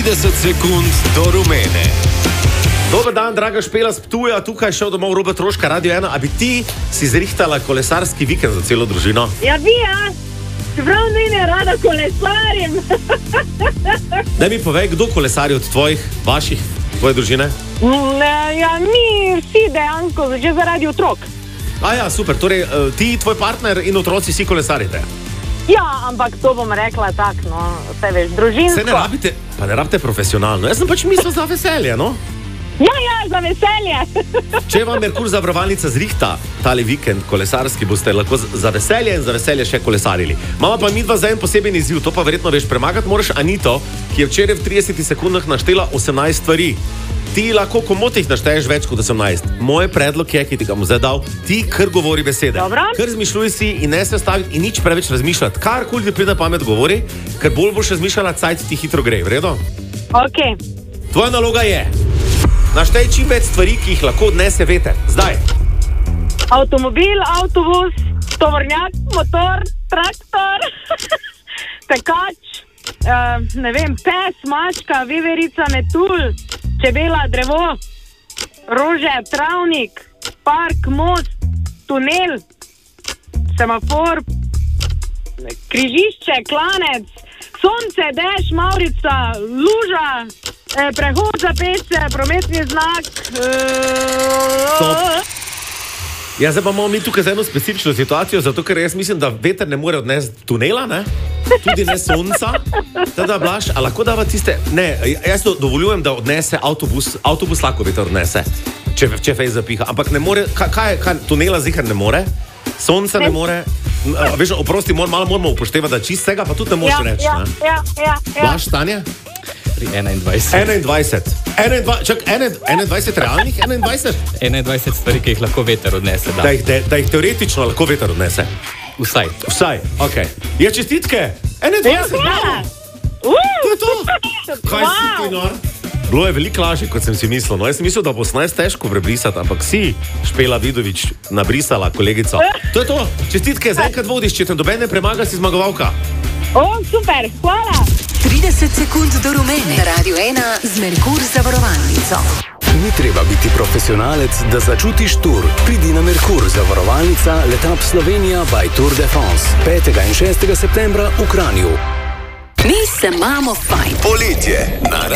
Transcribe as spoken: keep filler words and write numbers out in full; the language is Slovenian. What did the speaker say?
trideset sekund do rumene. Dober dan, draga Špela z Ptuja, tukaj šel domov Robert Roška, Radio ena. A bi ti si zrihtala kolesarski vikend za celo družino? Ja, bi, ja. Čeprav ni ne rada kolesarim. Daj mi povej, kdo kolesari od tvojih, vaših, tvoje družine? Ne, ja, mi vsi dejansko, že zaradi otrok. A ja, super, torej ti, tvoj partner in otroci si kolesarite? Ja, ampak to bom rekla tak, no, vse veš, družinsko. Se ne rabite, pa ne rabite profesionalno, jaz sem pač mislil za veselje, no? Ja, ja, za veselje. Če vam Merkur zavarovalnica zrihta tale vikend kolesarski, boste lahko za veselje in za veselje še kolesarili. Mama pa midva za en poseben izziv, to pa verjetno veš, premagati moraš Anito, ki je včeraj v tridesetih sekundah naštela osemnajst stvari. Ti lahko komotih našteješ več kot osemnajst. Moj predlog je, ki ti ga bom zdaj dal, ti kar govori besede. Dobro. Kar zmišljuj si in ne se staviti in nič preveč razmišljati. Karkoli ti pride na pamet govori, ker bolj boš razmišljala, cajt ti hitro gre, v redu? Ok. Tvoja naloga je, naštej čim več stvari, ki jih lahko odnese veter. Zdaj. Avtomobil, avtobus, tovornjak, motor, traktor, tekač, uh, ne vem, pes, mačka, veverica, metul, čebela, drevo, rože, travnik, park, most, tunel, semafor, križišče, klanec, sonce, dež, mavrica, luža, eh, prehod za pešce, prometni znak. Stop. Ja, zdaj pa imamo mi tukaj za eno specifično situacijo, zato ker jaz mislim, da veter ne more odnesti tunela, ne? Tudi ne sonca. Teda, Blaž, a lahko dava tiste... Ne, jaz to dovoljujem, da odnese avtobus, avtobus lahko veter odnese, če, če fej zapiha, ampak ne more, kaj, kaj, kaj tunela zihar ne more, sonce ne more, veš, oprosti, mor, malo moramo upoštevati, da čistega, pa tudi ne moreš Ja, reči, ja, ne? ja, ja, ja. Blaž, Tanja? Pri enaindvajset. enaindvajset. enaindvajset, čak, enaindvajset realnih, enaindvajset? enaindvajset stvari, ki jih lahko veter odnese. Da, Da jih, de, da jih teoretično lahko veter odnese. Vsaj. Vsaj, ok. Je čestitke? enaindvajset, Ja. bravo. To je to. Kaj si ti nor? Bilo je veliko lažje, kot sem si mislil. No, jaz sem mislil, da bo osemnajst težko prebrisati, ampak si, Špela Vidovič, nabrisala kolegico. To je to. Čestitke, zaenkrat vodiš, če te noben ne premaga, si zmagovalka. O, super, hvala. trideset sekund do rumene. Na Radio ena z Merkur zavarovalnico. Ni treba biti profesionalec, da začutiš tur. Pridi na Merkur zavarovalnica Letap Slovenija by Tour de France. petega in šestega septembra v Kranju. Mi se imamo fajn. Poletje na